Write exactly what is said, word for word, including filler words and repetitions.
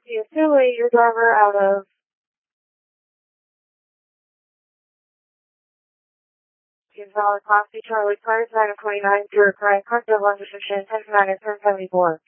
You assume your driver out of Gonzalez Class B Charlie Cars nine twenty-nine through Crying Cartel London ten nine and ten seventy-four.